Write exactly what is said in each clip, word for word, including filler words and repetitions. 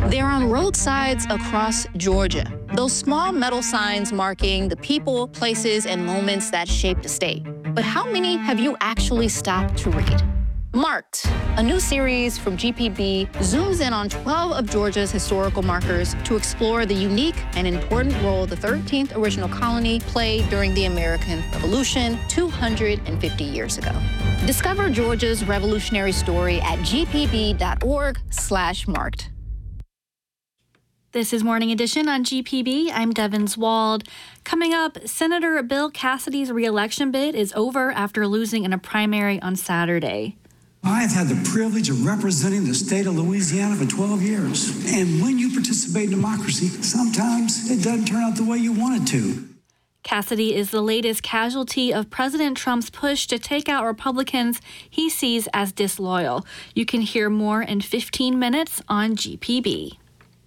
They're on roadsides across Georgia. Those small metal signs marking the people, places, and moments that shaped the state. But how many have you actually stopped to read? Marked, a new series from G P B, zooms in on twelve of Georgia's historical markers to explore the unique and important role the thirteenth original colony played during the American Revolution two hundred fifty years ago. Discover Georgia's revolutionary story at gpb.org slash marked. This is Morning Edition on G P B. I'm Devins Wald. Coming up, Senator Bill Cassidy's re-election bid is over after losing in a primary on Saturday. I've had the privilege of representing the state of Louisiana for twelve years. And when you participate in democracy, sometimes it doesn't turn out the way you want it to. Cassidy is the latest casualty of President Trump's push to take out Republicans he sees as disloyal. You can hear more in fifteen minutes on G P B.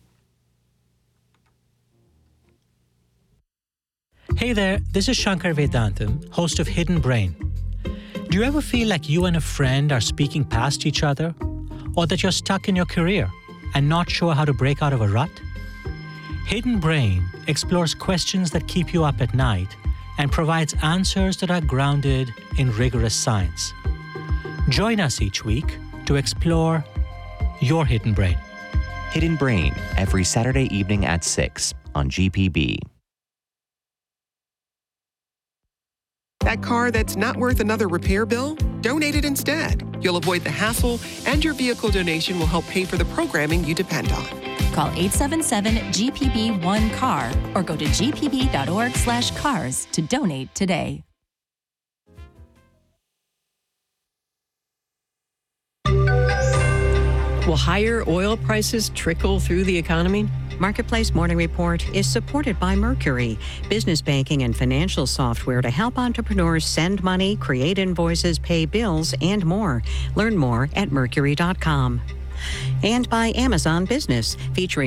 Hey there, this is Shankar Vedantam, host of Hidden Brain. Do you ever feel like you and a friend are speaking past each other? Or that you're stuck in your career and not sure how to break out of a rut? Hidden Brain explores questions that keep you up at night and provides answers that are grounded in rigorous science. Join us each week to explore your hidden brain. Hidden Brain, every Saturday evening at six on G P B. That car that's not worth another repair bill? Donate it instead. You'll avoid the hassle, and your vehicle donation will help pay for the programming you depend on. Call eight seven seven G P B one C A R or go to gpb.org slash cars to donate today. Will higher oil prices trickle through the economy? Marketplace Morning Report is supported by Mercury, business banking and financial software to help entrepreneurs send money, create invoices, pay bills, and more. Learn more at mercury dot com. And by Amazon Business, featuring